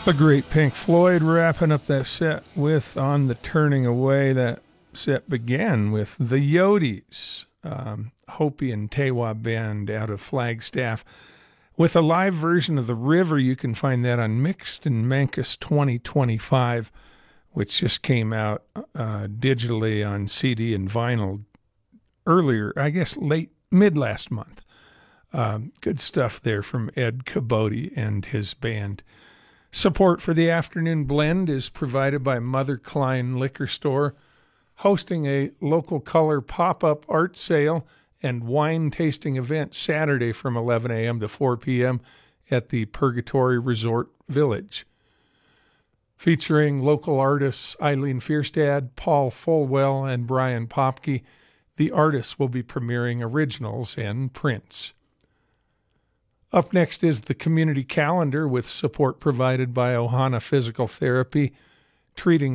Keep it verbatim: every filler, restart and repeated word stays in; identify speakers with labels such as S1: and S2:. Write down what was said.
S1: The great Pink Floyd wrapping up that set with On the Turning Away. That set began with the Yodis, um, Hopi and Tewa band out of Flagstaff, with a live version of The River. You can find that on Mixed and Mankus twenty twenty-five, which just came out uh, digitally on C D and vinyl earlier, I guess late, mid last month. Um, good stuff there from Ed Cabote and his band. Support for the Afternoon Blend is provided by Mother Klein Liquor Store, hosting a local color pop-up art sale and wine tasting event Saturday from eleven a.m. to four p.m. at the Purgatory Resort Village. Featuring local artists Eileen Fierstad, Paul Fulwell, and Brian Popke, the artists will be premiering originals and prints. Up next is the community calendar with support provided by Ohana Physical Therapy, treating